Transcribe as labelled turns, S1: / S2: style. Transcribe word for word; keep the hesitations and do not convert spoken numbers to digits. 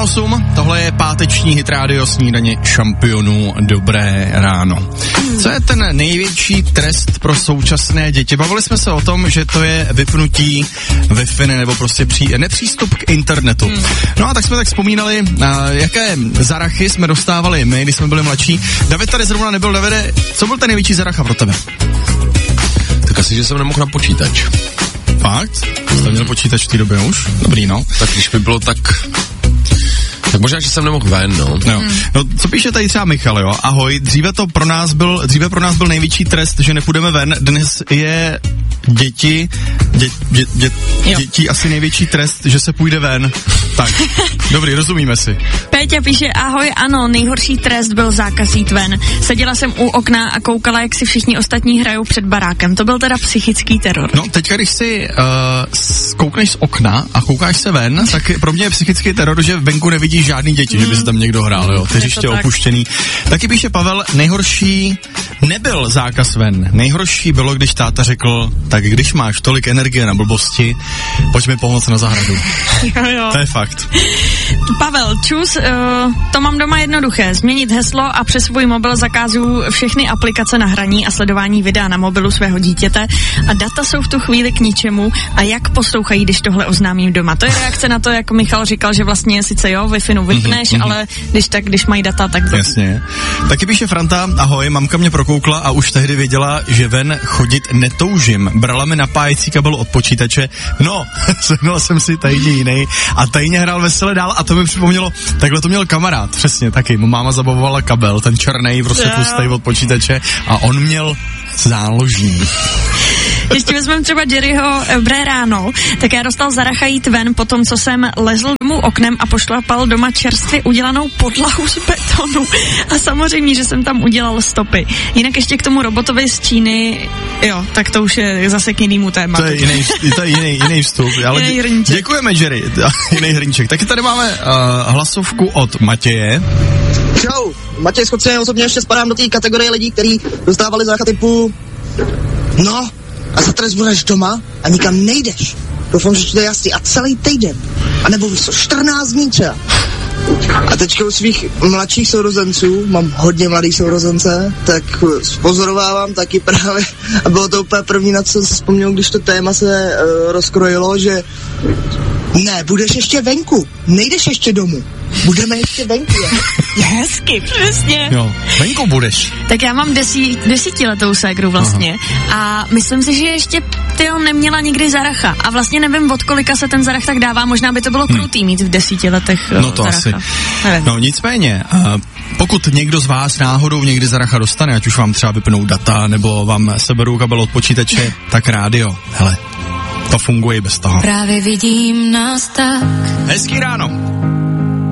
S1: osm, tohle je páteční hit rádio Snídaně šampionů. Dobré ráno. Co je ten největší trest pro současné děti? Bavili jsme se o tom, že to je vypnutí Wi-Fi nebo prostě pří, nepřístup k internetu. Hmm. No a tak jsme tak vzpomínali, uh, jaké zarachy jsme dostávali my, když jsme byli mladší. David tady zrovna nebyl. Davide, co byl ten největší zaracha pro tebe?
S2: Tak asi, že jsem nemohl na počítač.
S1: Fakt? Jste měl počítač v té době už? Dobrý, no.
S2: Tak když by bylo tak... Tak možná, že jsem nemohl ven, no.
S1: No, no co píše tady třeba Michal, jo? Ahoj, dříve to pro nás byl, dříve pro nás byl největší trest, že nepůjdeme ven, dnes je děti, dě, dě, dě, děti asi největší trest, že se půjde ven. Tak, dobrý, rozumíme si.
S3: Péťa píše, ahoj, ano, nejhorší trest byl zákaz jít ven. Seděla jsem u okna a koukala, jak si všichni ostatní hrajou před barákem. To byl teda psychický teror.
S1: No, teďka, když si uh, koukneš z okna a koukáš se ven, tak pro mě je psychický teror, že venku nevidíš žádný děti, mm. že by se tam někdo hrál, jo, teřiště opuštěný. Taky píše Pavel, nejhorší nebyl zákaz ven. Nejhorší bylo, když táta řekl, tak když máš tolik energie na blbosti, pojď mi pomoct na zahradu.
S3: Jo, jo.
S1: To je fakt.
S3: Pavel, čus, uh, to mám doma jednoduché. Změnit heslo a přes svůj mobil zakázuju všechny aplikace na hraní a sledování videa na mobilu svého dítěte a data jsou v tu chvíli k ničemu a jak poslouchají, když tohle oznámím doma. To je reakce na to, jak Michal říkal, že vlastně sice jo, Wi-Fi vypneš, mm-hmm. ale když tak, když mají data, tak... To...
S1: Jasně. Taky píše Franta, ahoj, mamka mě prokoukla a už tehdy věděla, že ven chodit netoužím. Brala mi napájecí kabel od počítače, no, sehnal jsem si tajně jiný a tajně hrál vesele dál a to mi připomnělo, takhle to měl kamarád, přesně taky, mu máma zabavovala kabel, ten černej, prostě tlustej od počítače a on měl záložní.
S3: Ještě vezmeme třeba Jerryho Dobré ráno, tak já dostal zaracha jít ven po tom, co jsem lezl domů oknem a pošlapal doma čerstvě udělanou podlahu z betonu. A samozřejmě, že jsem tam udělal stopy. Jinak ještě k tomu robotovi z Číny, jo, tak to už je zase k jinému tématu.
S1: To je jiný, to je jiný, jiný vstup. Ale jiný hrníček. Děkujeme, Jerry. Jiný hrníček. Taky tady máme uh, hlasovku od Matěje.
S4: Čau, Matěj Skocně, já osobně ještě spadám do té kategorie lidí, kteří dostávali zácha typu no, a za trest budeš doma a nikam nejdeš. Doufám, že to je jasný. A celý týden. A nebo čtrnáct dní třeba. A teďka u svých mladších sourozenců, mám hodně mladých sourozence, tak pozorovávám taky právě, a bylo to úplně první, na co jsem si vzpomněl, když to téma se uh, rozkrojilo, že ne, budeš ještě venku, nejdeš ještě domů, budeme ještě venku.
S3: Je hezky, přesně.
S1: Jo, venku budeš.
S3: Tak já mám desí, desítiletou ségru vlastně. Aha. A myslím si, že ještě tyjo neměla nikdy zaracha. A vlastně nevím, od kolika se ten zarach tak dává. Možná by to bylo krutý hmm. mít v desíti letech
S1: No to
S3: zaracha.
S1: asi. Nevím. No nicméně, uh, pokud někdo z vás náhodou někdy zaracha dostane, ať už vám třeba vypnou data, nebo vám seberou kabel od počítače, tak rádio. Hele, to funguje bez toho.
S5: Právě vidím nás tak.
S1: Hezký ráno.